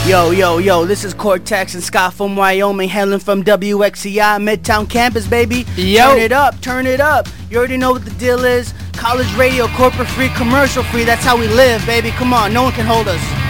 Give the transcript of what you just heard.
Yo, this is Cortex and Scott from Wyoming, hailing from WXCI Midtown Campus, baby. Yo. Turn it up. You already know what the deal is. College radio, corporate free, commercial free, that's how we live, baby. Come on, no one can hold us.